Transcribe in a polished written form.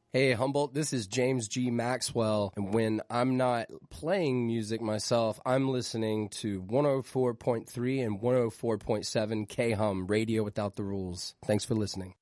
Hey, Humboldt, this is James G. Maxwell, and when I'm not playing music myself, I'm listening to 104.3 and 104.7 K-Hum, Radio Without the Rules. Thanks for listening.